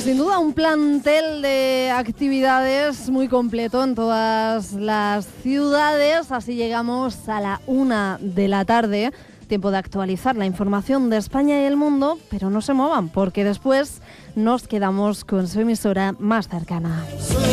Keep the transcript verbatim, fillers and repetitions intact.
sin duda un plantel de actividades muy completo en todas las ciudades. Así llegamos a la una de la tarde. Tiempo de actualizar la información de España y el mundo, pero no se muevan porque después nos quedamos con su emisora más cercana.